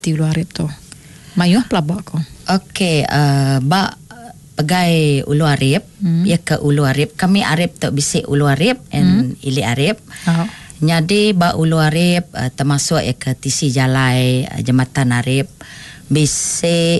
komuniti Ulu Arip tu. Mayuh pelabak ko. Okey, ba pegai Ulu Arip, ya ke Ulu Arip. Kami Arip tu bisik Ulu Arip and Ili Arip. Jadi ba Ulu Arip termasuk ya ke Tisi Jalai Jambatan Arip bisik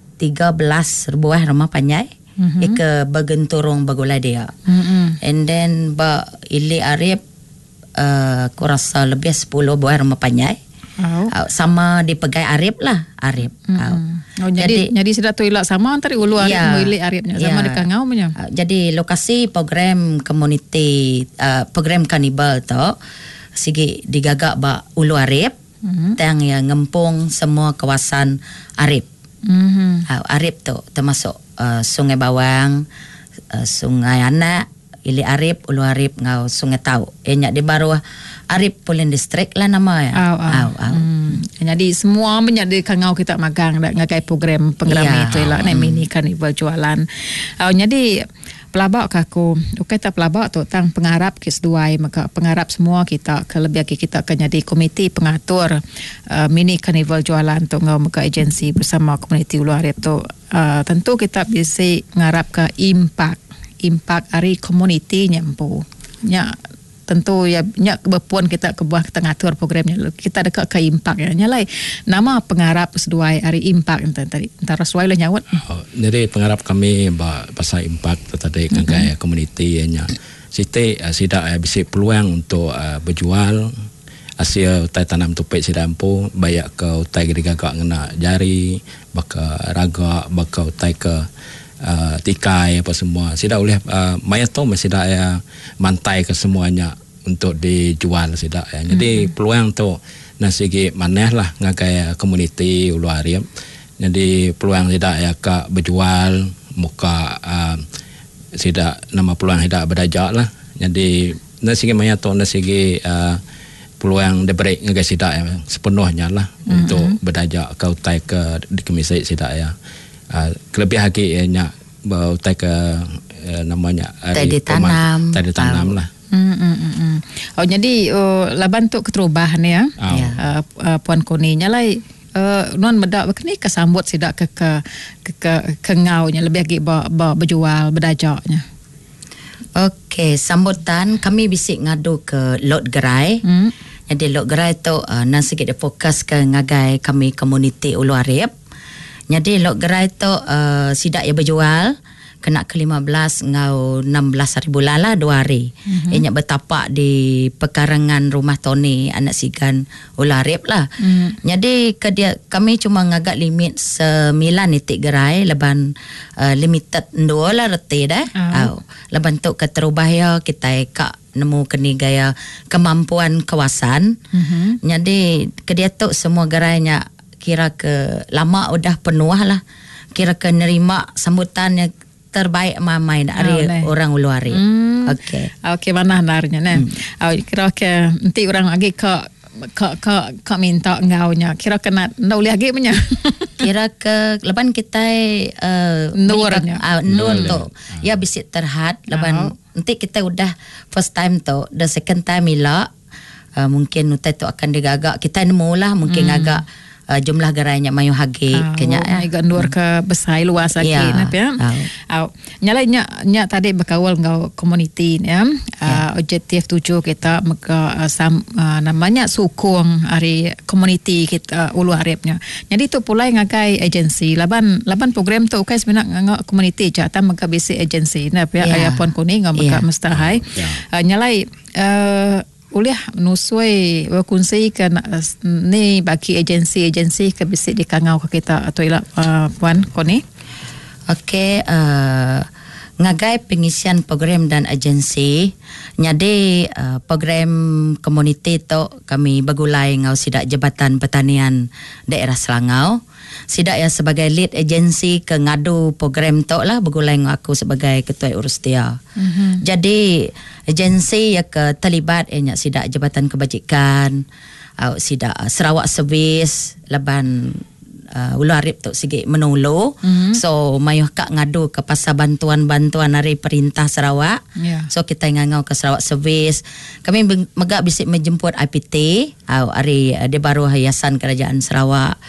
13 buah rumah panjai. Ya ke Bagenturung Bagulai dia. And then ba Ili Arip aku rasa lebih 10 buah rumah panjai. Sama dipegai Arip lah, Arip. Jadi sudah tu ilak sama antara Ulu Arip dan Ili Aripnya sama dekat ngau punya. Jadi lokasi program community program kanibal tu sigi digagak ba Ulu Arip tang yang ngempung semua kawasan Arip. Arip tu termasuk Sungai Bawang, Sungai Anak, Ili Arip, Ulu Arip ngau Sungai Tau. Enyak di bawah Arip Pulen District lah nama ya. Jadi semua menjadi kangau kita magang dak ngagai program penggeram itu lah mini karnival jualan. Jadi pelabak kaku, kita pelabak tu tang pengarap kes-2 maka pengarap semua kita kelebih kita akan jadi komiti pengatur mini karnival jualan tu ngau maka agensi bersama komuniti Ulu Arip tu tentu kita bisa ngarap ke impact hari komuniti nyampu. Tentu ya berpuan kita ke buah kita ngatur programnya kita dekat ke impact ya nyalai nama pengarap sesuai hari impact tadi antara sesuai lah nyawat. Jadi pengarap kami pasal impact tadi kangkai komuniti nya site sidak bisa peluang untuk berjual hasil utai tanam tupik sidampu bayak ke utai gagak ngena jari baka raga baka utai ke tikai apa semua sidak oleh mayat tu masih dah mantai ke semuanya untuk dijual sidak ya. Jadi peluang tu nasigi maneh lah ngagai komuniti Ulu Arip. Jadi peluang sidak ya ka berjual muka sidak nama peluang sidak berdajak lah. Jadi nasigi mayat tu nasigi peluang diberi ngagai sidak ya sepenuhnya lah untuk berdajak ke utai ke di kemisai sidak ya. Kelebih lagi nya utai ke namanya tadi tanam lah. Jadi laban tu keterubahan ya. Puan Koni nyalai non bedak begini kesambut sidak ke ngaunya lebih lagi berjual berdajaknya. Okey, sambutan kami bisik ngadu ke Lot Gerai. Jadi Lot Gerai tu nan sikit dia fokus ke ngagai kami komuniti Ulu Arip. Jadi Lot Gerai tu sidak ya berjual kena ke 15 ngau 16 hari bulan lah 2 hari. Ianya bertapak di pekarangan rumah Tony anak sigan Ulu Arip lah. Jadi kami cuma ngagak limit 9 titik gerai leban limited 2 lah reti dah. Leban tu keterubah ya kita kak nemu keni gaya kemampuan kawasan. Jadi kedia tu semua gerainya kira ke lama udah penuh lah. Kira ke nerima sambutan yang terbaik mamai dari orang Ulu Arip. Okey mana narnya nah. Kira ke nanti orang lagi ke minta ngaunya. Kira ke nak boleh lagi punya. Kira ke leban kita nurnya. Nur tu ya bisik terhad leban nanti kita udah first time tu, the second time ila mungkin utai tu akan digagak kita nemu lah mungkin agak jumlah gerainya mayu hagi kenya agak nur ke besar luas lagi ya. Nyalai nya tadi berkawal ngau komuniti ya. Objektif 7 kita namanya sukung hari komuniti kita Ulu Aripnya. Jadi tu pula ngagai agensi laban program tu kai sebenarnya ngau komuniti jata maka bisi agensi na ya Puan Koni ngau maka mustahai. Nyalai boleh nusui berkunci kan ni bagi agensi ke bisik di kangau ke kita atau ila Puan Koni. Okey, ngagai pengisian program dan agensi nyade program komuniti tu kami bagulai ngau sidak Jabatan Pertanian Daerah Selangau. Sidak ya sebagai lead agensi ke ngadu program tu lah bagulai ngau aku sebagai ketua urus dia. Jadi agensi ya ke terlibat nya sidak Jabatan Kebajikan, sidak Sarawak Servis leban Ulu Arip tu sikit menulu. So mayuh kak ngadu ke pasal bantuan-bantuan dari Perintah Sarawak. So kita ngangau ke Sarawak Servis. Kami megak bisik menjemput IPT hari dia baru Yayasan Kerajaan Sarawak.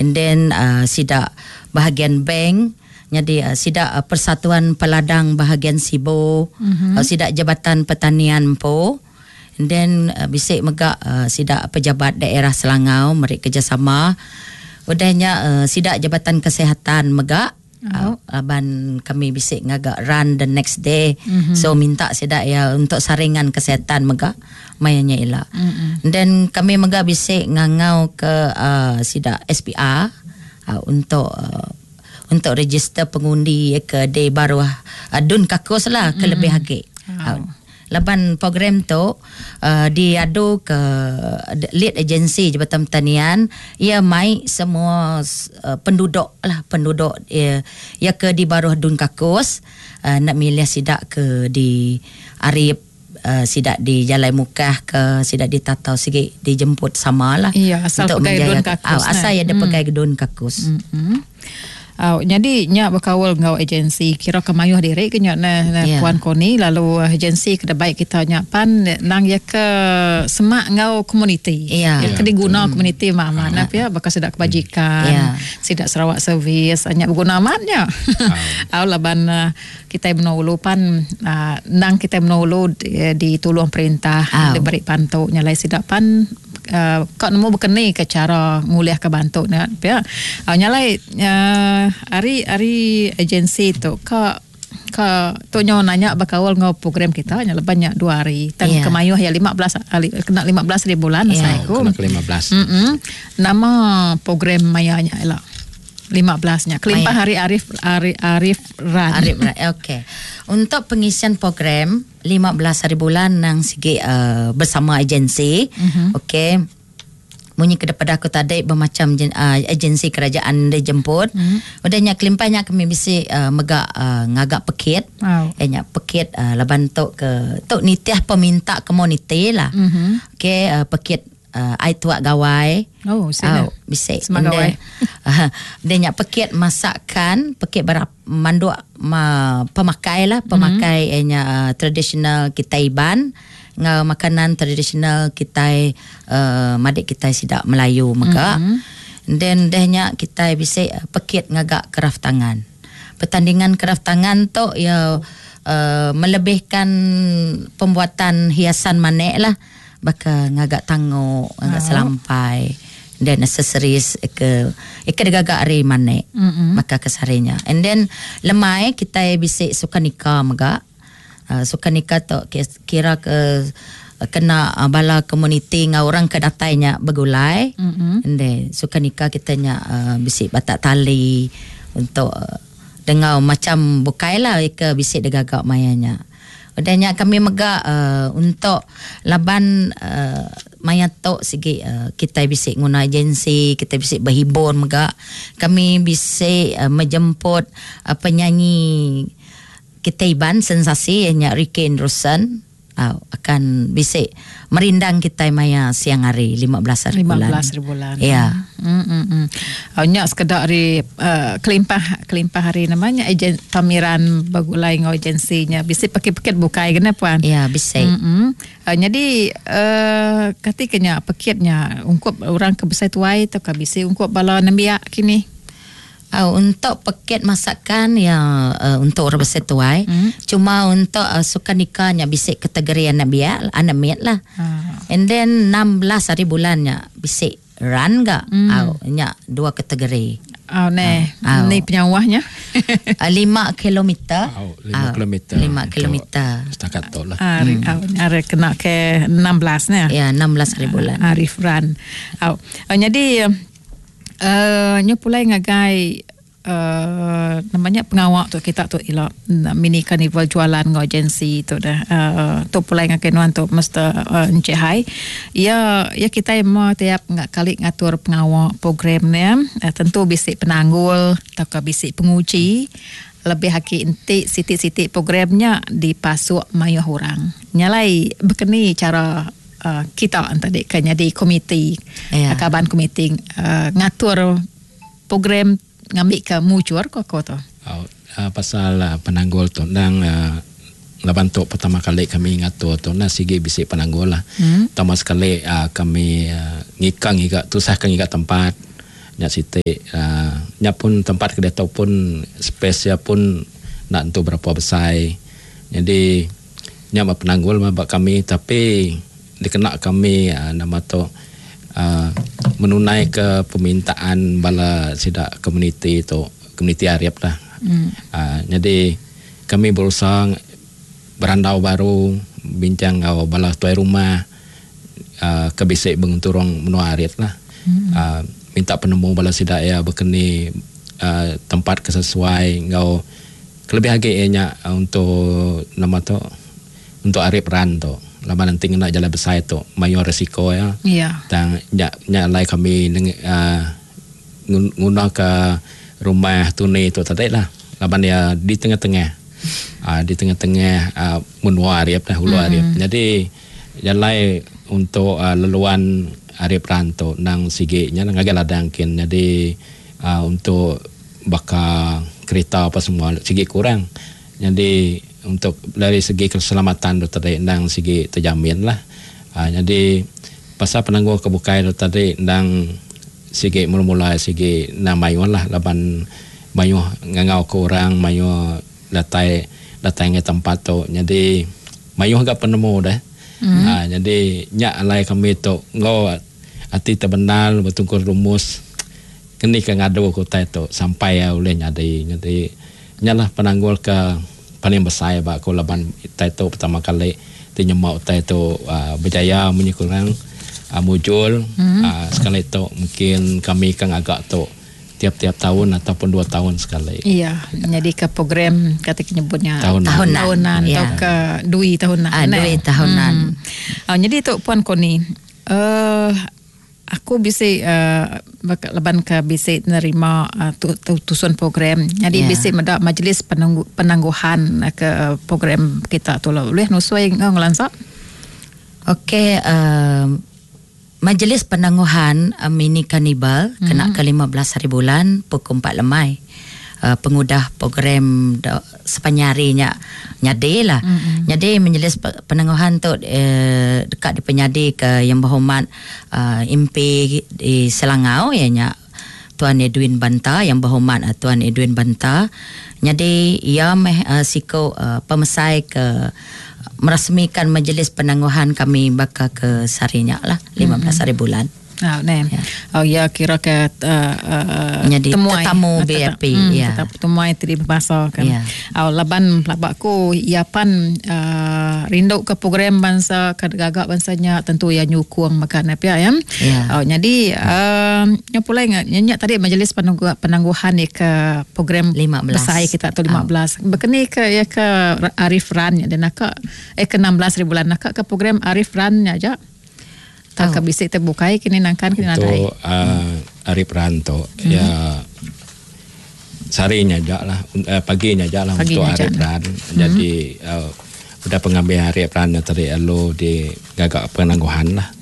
and then sida bahagian bank, jadi sida Persatuan Peladang bahagian Sibo, sida Jabatan Pertanian po, and then bisik megak sida pejabat daerah Selangau mereka kerjasama. Udahnya sida Jabatan Kesihatan megak. Aban kami bisik ngagak run the next day. So minta sida ya untuk saringan kesihatan megak mayanya ila. Dan kami megak bisik ngangau ke sida SPR untuk register pengundi ke day baru Dun Kakus lah ke lebih hagi. Laban program tu diadu ke lead agensi Jabatan Pertanian, ia mai semua penduduk ia ke di Baruh Dun Kakus nak milih sidak ke di Arif, sidak di Jalan Mukah ke sidak di Tatau sikit dijemput samalah. Iya, asal pegai Dun Kakus. Asal ada pegai Dun Kakus. Jadi nyak berkawal ngau agensi kira kemayuh diri ke nyak puan Koni, lalu agensi kada baik kita nyak pan nang ya ke semak ngau community. Ya ke diguna community mak nap ya bakal sedak kebajikan, sedak Sarawak Service nyak berguna matnya. Laban kita menolong pan nang kita menolong ditolong perintah diberi pantau nyalai sedak pan kau nemu berkenai ke cara nguliah ke bantu ya. Nyalai hari agensi tu ka tu nyo nanya bakawal ngau program kita nya banyak 2 hari tang kemayuh ya 15 kena 15 bulan saya ku kena 15. Nama program mayanya lah 15 nya kelimpah hari Arif Run. Okey. Untuk pengisian program 15 hari bulan nang sigi bersama agensi. Okey. Munyi kepada aku tadi bermacam agensi kerajaan dia jemput. Udahnya kelimpahnya kami mesti megak ngagak pekit. Nya pekit laban tok ke tok nitiah peminta komuniti lah. Okey, pekit ai tuak gawai. Bisa semagawai. Dia nyak pekit masakan, pekit manduk pemakai lah, pemakai tradisional kita Iban, makanan tradisional kita madik kita sidak Melayu maka. Dan dia nyak kita bisa pekit ngagak craft tangan. Pertandingan craft tangan tu ya melebihkan pembuatan hiasan manik lah. Baka ngagak tanguk, ngagak selampai dan accessories ke gagak hari manik baka kesarinya. And then lemai kita bisa suka nikah megak. Suka nikah tu kira ke kena bala community ngau orang ke datainya begulai. And then suka nikah kita nya bisik batak tali untuk dengar macam bukailah ke bisik degagak mayanya. Udahnya kami megak untuk laban maya tok sigi kita bisik guna agensi, kita bisik berhibur megak. Kami bisik menjemput penyanyi kita Iban sensasi yang Ricky Andrewson akan bisik merindang kita maya siang hari 15 hari bulan. 15 hari bulan. Ya. Nyak sekedar hari kelimpah hari namanya pameran bagulai ngau agensinya bisik pakai-pakai bukai kena puan. Ya, bisik. Jadi ketikanya paketnya ungkup orang ke besar tuai atau ke bisik ungkup bala nambiak kini. Untuk paket masakan yang untuk orang besar tuai, cuma untuk suka nikahnya bisik kategori anak biak lah. And then 16 hari bulannya bisik run gak? Nya 2 kategori. Ni penyawahnya 5 kilometer. 5 kilometer. 5 kilometer. Setakat tu lah. Hari kena ke 16 nya. Ya, 16 hari bulan. Arif Run. Jadi nyo pulai ngagai namanya pengawak tu kita tu ila mini carnival jualan ngau agensi tu dah tu pulai ngagai nuan tu mesti Encik Hai ya kita mau tiap kali ngatur pengawak programnya tentu bisik penanggul atau bisik penguji lebih haki intik sitik-sitik programnya dipasuk mayuh orang nyalai berkeni cara kita tadi kan jadi komiti kaban komiti ngatur program ngambil ke mucur kok tu. Pasal penanggul tu nang laban tu pertama kali kami ngatur tu na sige bisik penanggul lah. Pertama sekali kami ngikang tu sah ngikak tempat. nya siti nya pun tempat kedai tau pun space nya pun nak tentu berapa besar. Jadi nya penanggul bak kami, tapi dikena kami nama tu menunai ke permintaan bala sidak komuniti tu, komuniti Arab lah. Jadi kami berusaha berandau baru, bincang dengan bala tuai rumah, kebisik benturong menua Arab lah. Minta penemu bala sidak ya berkeni tempat kesesuai ngau kelebih agaknya untuk nama tu untuk Arab ran tu. Lama nanti nak jalan besar tu mayor resiko ya. Dan nya lai kami guna ke rumah tunai tu tadi lah. Lama dia di tengah-tengah. Di tengah-tengah menua Arab lah, hulu Arab. Jadi jalan untuk leluan Arab ran tu nang sigitnya nang agak ladangkin. Jadi untuk bakal kereta apa semua sigit kurang. Jadi untuk dari segi keselamatan tu tadi nang segi terjamin lah. Jadi pasal penangguh kebukai tu tadi nang segi mula-mula segi nang mayuh lah laban mayuh ngangau ke orang, mayuh datai nge tempat tu. Jadi mayuh agak penemu dah. Jadi nyak alai kami tu ngau hati terbenal bertungkur rumus kini ke ngadu kota tu sampai oleh nyadi. Jadi nyalah penanggul ke paling besar ba ko laban itu pertama kali tinyemak itu berjaya menyikurang muncul. Sekali itu mungkin kami kan agak tu tiap-tiap tahun ataupun 2 tahun sekali. Iya, jadi ke program kata nyebutnya tahunan atau ke dui tahunan. Dui tahunan. Jadi tu Puan Koni, aku bisa leban ke bisa nerima tusun program. Jadi bisa mendak majlis penangguhan ke program kita tu lah. Boleh nusuai ngelansak? Okey, majlis penangguhan mini kanibal kena ke 15 hari bulan pukul 4 lemai. Pengudah program sepanyarinya nyadi lah. Jadi majlis penangguhan tu dekat di penyadi ke yang berhormat MP di Selangau ianya Tuan Edwin Banta, yang berhormat Tuan Edwin Banta. Jadi ia siko pemesai ke merasmikan majlis penangguhan kami bakal ke sarinya lah 15 hari bulan. Ya kira ke temuai tetamu BRP temuai tri bahasa kan. Laban labakku iapan rindu ke program bangsa ke gagak bangsanya tentu ya nyukung makan apa ya. Jadi nya pula nyanyi tadi majlis penangguhan ni ke program 15 besar kita tu 15 berkeni ke ya ke Arif Ran dan nak ke 16 bulan nak ke program Arif Ran aja. Tak bisa terbukai kini nangkan kini nadai. Itu Arif Ranto ya sarinya aja lah, paginya aja lah untuk Arif Ran. Jadi udah pengambil Arif Ran tadi lo di gagak penangguhan lah.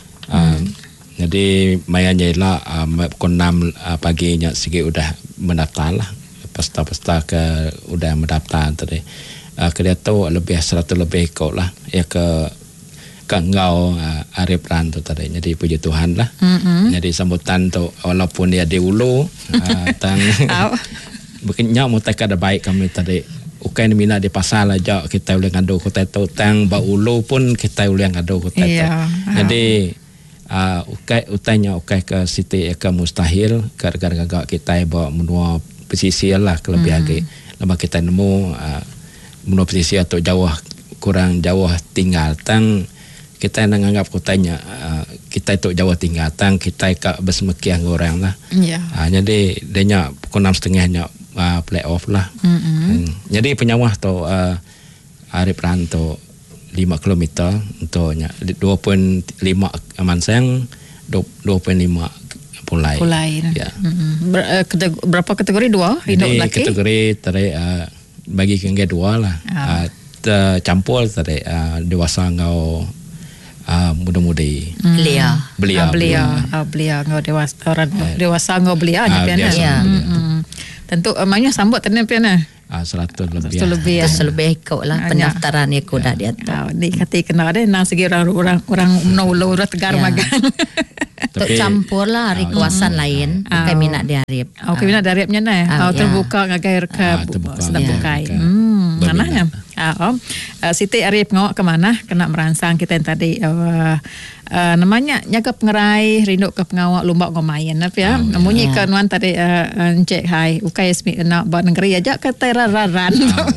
Jadi mayanya lah pukul 6 paginya sikit udah mendaftar lah. Pesta-pesta ke udah mendaftar tadi. Kedua tu lebih 100 lebih kau lah ya ke ngau Arif Ran tu tadi. Jadi puji Tuhan lah. Jadi sambutan tu walaupun dia di ulu tang bekenyak mutak ada baik kami tadi. Ukai ni mina di pasal aja kita boleh ngadu kota tu tang ba ulu pun kita boleh ngadu kota tu. Jadi ukai utanya ukai ke Siti ke mustahil gara-gara kita bawa menua pesisir lah kelebih lagi. Lama kita nemu menua pesisir tu jauh kurang jauh tinggal tang kita nak anggap kotanya kita itu Jawa tinggal tang kita ke bersemekian orang lah. Jadi dia pukul 6.30 play off lah. Jadi penyawah tu Arif Ran tu 5 km untuknya 2.5 Manseng 2.5 Pulai. Ya. Berapa kategori 2? Jadi kategori tadi bagi kengge 2 lah. Campur tadi dewasa ngau muda-mudi. Belia ngau dewasa orang dewasa ngau belia piana. Tentu maknya sambut tadi piana. 100 lebih kau lah pendaftaran aku dah dia. Ni kata kena ada nang segi orang menolo tegar magang. campur lah hari kawasan lain. Bukan minat di Arif. Okey, minat di Arifnya nah. Terbuka ngagai reka sedang bukai. Mananya? Siti Arif ngawak ke mana? Kena merangsang kita yang tadi namanya nyaga pengerai rindu ke pengawak lumbak ngomayan ya. Munyi ke nuan tadi encik hai ukai esmi nak buat negeri aja ke teraran.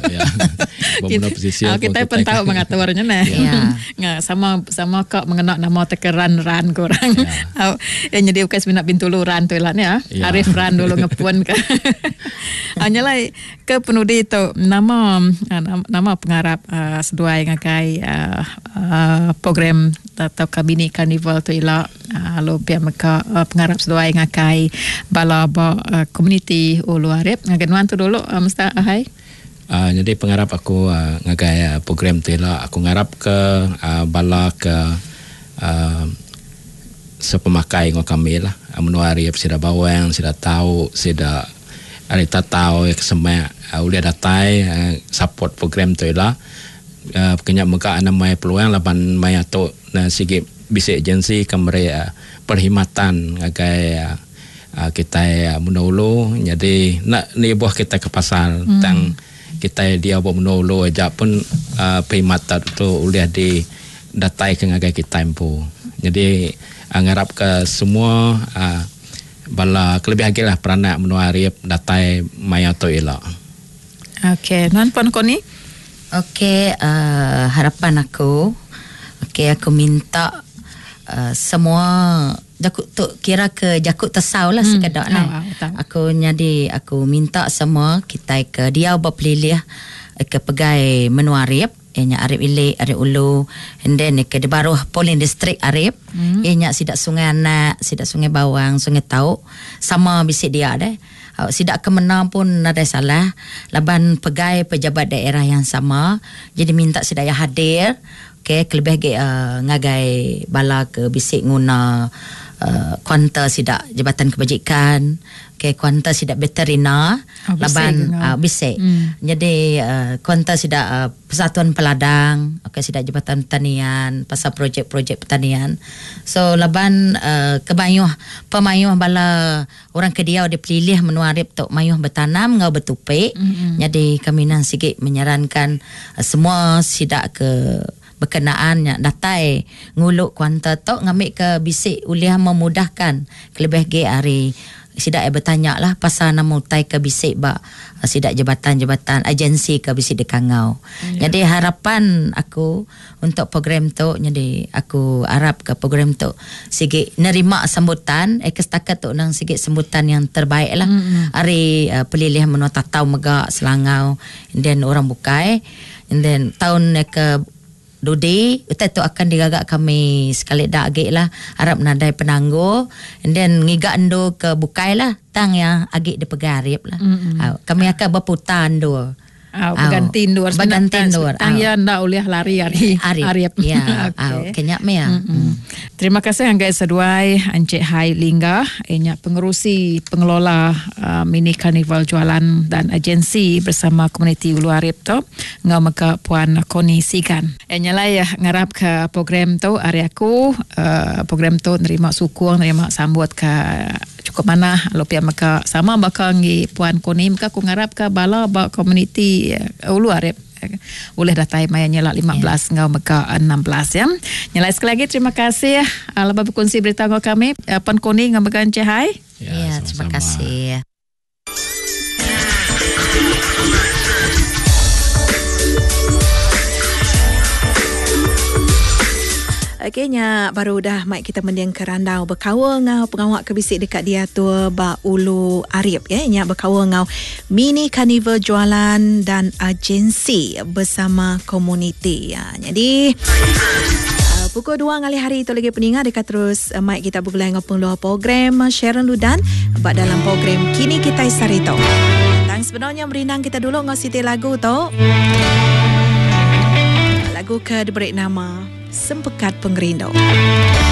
Kita pun tahu mengaturnya nah. Sama kak mengenak nama tekeran ran korang. Jadi ukai esmi nak Bintulu ran tu lah ya. Arif ran dulu ngepun ke. Nyalai ke penudi itu nama pengarap seduai ngakai program atau kabini karnival tu ialah lo pihak mereka pengarap seduai ngakai bala komuniti Ulu Arif ngagenuan tu dulu mesti hai. Jadi pengarap aku ngagai program tu ialah aku ngarap ke bala ke sepemakai ngau kami lah menua Arif sida bawang sida tahu sida arita tahu kesemak udah datai support program tu ialah kenyak muka nama peluang laban mai atau sikit bisa agensi kamari perkhidmatan ngagai kita menolo jadi nak ni buah kita ke pasar tang kita dia buat menolo aja pun perkhidmatan tu udah di datai ke ngagai kita empu jadi ngarap ke semua bala kelebih lagi lah peranak menua Arif datai mai atau elok. Okey, non pon koni. Okey, harapan aku aku minta semua jakut tu kira ke jakut tesau lah sekedar aku jadi aku minta semua kita ke dia berpilih ke pegai menua Arif nya Arif Ilik, Arif Ulu and then ke di baru Polin District Arif nya sidak sungai anak sidak sungai bawang sungai tau sama bisik dia deh. Sidak kemenang pun ada salah laban pegai pejabat daerah yang sama jadi minta sidaya hadir kelebih ngagai bala ke bisik guna kuanta sidak Jabatan Kebajikan kuanta sidak veterina laban bisik jadi kuanta sidak Persatuan Peladang sidak Jabatan Pertanian pasal projek-projek pertanian so laban pemayuh bala orang Kediau dipilih menua Arif tok mayuh bertanam ngau bertupik jadi kami nan sikit menyarankan semua sidak ke berkenaan datai nguluk kuanta tok ngambil ke bisik uliah memudahkan kelebih hari sidak bertanya lah pasal nama utai ke bisik sidak jabatan-jabatan agensi ke bisik dekangau. Jadi harapan aku untuk program tu jadi aku harap ke program tu sikit nerima sambutan setakat tu nang sikit sambutan yang terbaik lah. Hari pelilih menua tatau megak Selangau and then orang bukai and then tahun ke Dodi, itu akan digagak kami sekali dak agak lah harap nadai penangguh and then ngigak endo ke bukai lah tang yang agak di pegarip lah. Kami akan berputar endo. Berganti endo tang yang ndak uliah lari Arif. Ya. Kenyak me ya. Terima kasih anggai seduai Encik Hai Lingga pengerusi pengelola mini karnival jualan dan agensi bersama komuniti Ulu Arif tu ngau maka puan Koni Sigan. Nyalai ngarap ke program tu hari aku program tu nerima sukung nerima sambut ke cukup mana lopia maka sama bakal ngi puan Koni maka aku ngarap ke bala komuniti Ulu Arif boleh datai maya nyelak 15 ngau maka 16 ya. Nyelai sekali lagi terima kasih lepas berkongsi berita ngau kami Puan Koni ngau maka Encik Hai. Ya, terima kasih. Okeynya baru dah mic kita mendiang ke randau berkawa ngau pengawak kebisik dekat dia tu Ulu Arif nya berkawa ngau mini karnival jualan dan agensi bersama komuniti jadi pukul 2 ngali hari itu lagi peningat dekat terus mic kita bergulai ngau pengeluar program Sharon Ludan bak dalam program Kini Kita Sarito. Dan sebenarnya berinang kita dulu ngau siti lagu tu lagu ke diberi nama Sempekat Penggerindu.